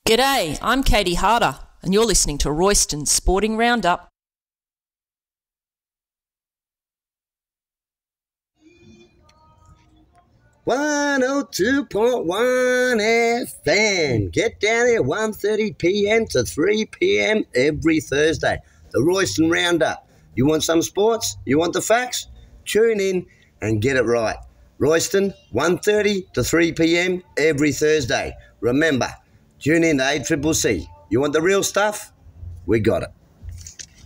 G'day, I'm Katie Harder, and you're listening to Royston's Sporting Roundup. "102.1 FM. Get down here 1:30 p.m. to 3 p.m. every Thursday. The Royston Roundup. You want some sports? You want the facts? Tune in and get it right. Royston, 1:30 to 3 p.m. every Thursday. Remember, tune in to ACCC. You want the real stuff? We got it.